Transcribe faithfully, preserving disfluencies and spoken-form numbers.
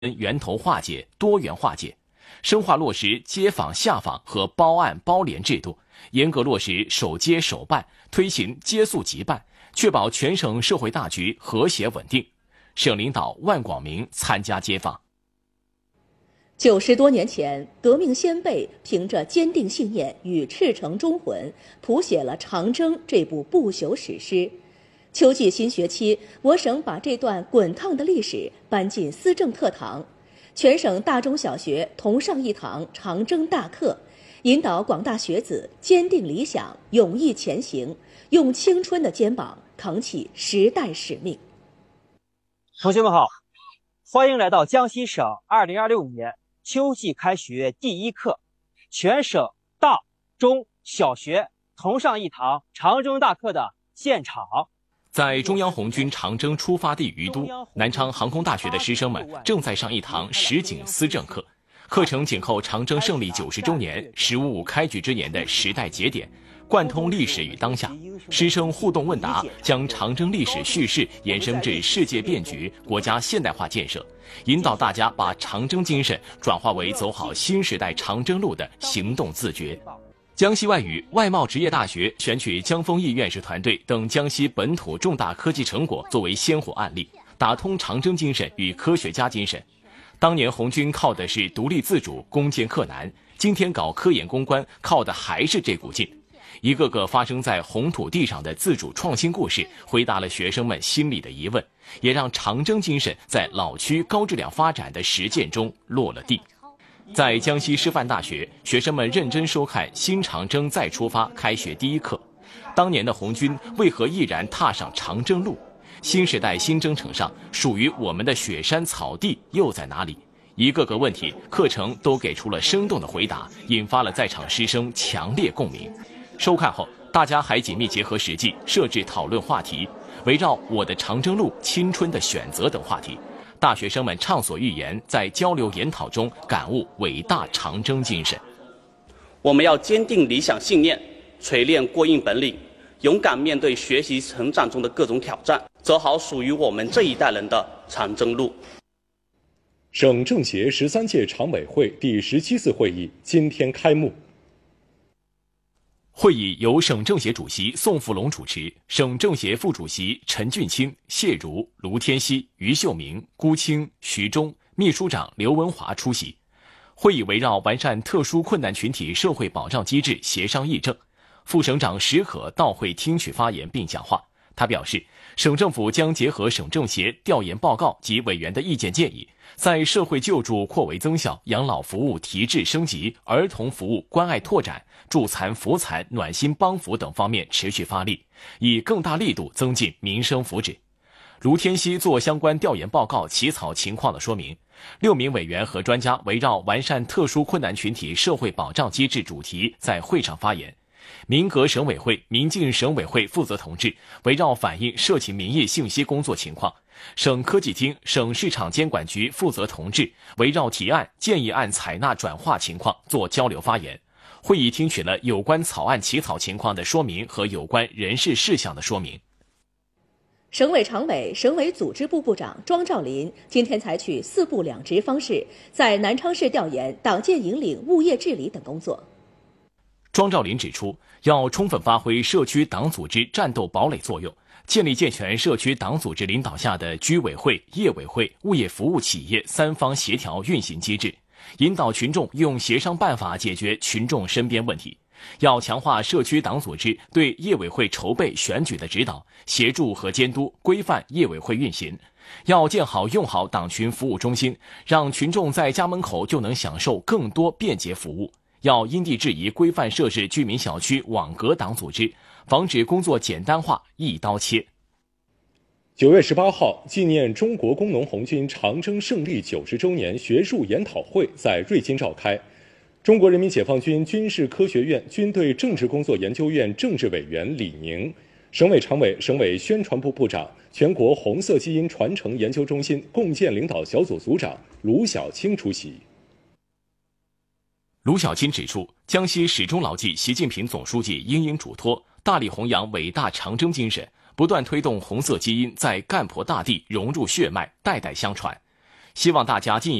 源头化解、多元化解，深化落实街访下访和包案包联制度，严格落实首接首办，推行接诉即办，确保全省社会大局和谐稳定。省领导万广明参加街访。 九十多年前，革命先辈凭着坚定信念与赤诚忠魂，谱写了长征这部不朽史诗。秋季新学期，我省把这段滚烫的历史搬进思政课堂，全省大中小学同上一堂长征大课，引导广大学子坚定理想，勇毅前行，用青春的肩膀扛起时代使命。 同学们好，欢迎来到江西省二零二六年秋季开学第一课，全省大中小学同上一堂长征大课的现场。 在中央红军长征出发地于都，南昌航空大学的师生们正在上一堂实景思政课，课程紧扣长征胜利九十周年“十五五”开局之年的时代节点，贯通历史与当下。师生互动问答，将长征历史叙事延伸至世界变局、国家现代化建设，引导大家把长征精神转化为走好新时代长征路的行动自觉。江西外语、外贸职业大学选取江丰毅院士团队等江西本土重大科技成果作为鲜活案例，打通长征精神与科学家精神。当年红军靠的是独立自主、攻坚克难，今天搞科研攻关靠的还是这股劲。一个个发生在红土地上的自主创新故事，回答了学生们心里的疑问，也让长征精神在老区高质量发展的实践中落了地。在江西师范大学，学生们认真收看新长征再出发开学第一课。当年的红军为何毅然踏上长征路？新时代新征程上，属于我们的雪山草地又在哪里？一个个问题，课程都给出了生动的回答，引发了在场师生强烈共鸣。收看后，大家还紧密结合实际，设置讨论话题，围绕我的长征路、青春的选择等话题。大学生们畅所欲言，在交流研讨中感悟伟大长征精神。 我们要坚定理想信念，锤炼过硬本领，勇敢面对学习成长中的各种挑战，走好属于我们这一代人的长征路。 省政协十三届常委会第十七次会议今天开幕。 会议由省政协主席宋富龙主持，省政协副主席陈俊清、谢如、卢天锡、于秀明、辜清、徐忠，秘书长刘文华出席。会议围绕完善特殊困难群体社会保障机制协商议政。副省长石可到会听取发言并讲话。他表示，省政府将结合省政协调研报告及委员的意见建议，在社会救助扩围增效、养老服务提质升级、儿童服务关爱拓展、助残扶残、暖心帮扶等方面持续发力，以更大力度增进民生福祉。卢天锡做相关调研报告起草情况的说明。六名委员和专家围绕完善特殊困难群体社会保障机制主题在会上发言。民革省委会、民进省委会负责同志围绕反映社情民意信息工作情况，省科技厅、省市场监管局负责同志围绕提案、建议案采纳转化情况做交流发言。会议听取了有关草案起草情况的说明和有关人事事项的说明。 省委常委、省委组织部部长庄兆林今天采取四部两职方式，在南昌市调研党建引领物业治理等工作。 庄兆林指出，要充分发挥社区党组织战斗堡垒作用，建立健全社区党组织领导下的居委会、业委会、物业服务企业三方协调运行机制，引导群众用协商办法解决群众身边问题。要强化社区党组织对业委会筹备选举的指导，协助和监督，规范业委会运行。要建好用好党群服务中心，让群众在家门口就能享受更多便捷服务。要因地制宜规范设置居民小区网格党组织，防止工作简单化、一刀切。 九月十八号，纪念中国工农红军长征胜利九十周年学术研讨会在瑞金召开。中国人民解放军军事科学院军队政治工作研究院政治委员李宁，省委常委、省委宣传部部长、全国红色基因传承研究中心共建领导小组组长卢晓清出席。 卢晓清指出，江西始终牢记习近平总书记殷殷嘱托，大力弘扬伟大长征精神，不断推动红色基因在干婆大地融入血脉，代代相传。 希望大家进一